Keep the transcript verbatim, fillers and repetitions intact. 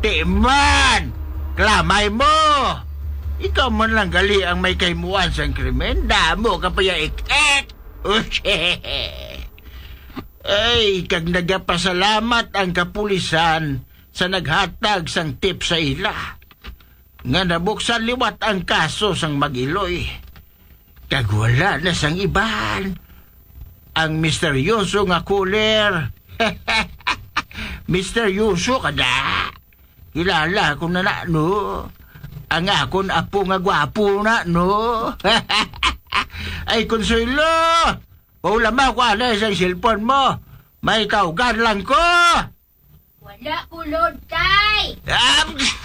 Ati man! Klamay mo! Ikaw man lang gali ang may kaimuan sa krimen. Damo ka pa ya ik-ek! Ay, kag nagapasalamat ang kapulisan sa naghatag sang tip sa ila. Nga nabuksan liwat ang kaso sang Mag-Iloy. Kag wala na sang iban. Ang misteryoso nga cooler. Misteryoso ka na. Kilala ko na na, no? Ang akon apo nga gwapo na, no? Ay, Consuelo! Paulama ko ala sa cellphone mo. May kaugan lang ko. Wala ko load, tay. Ah,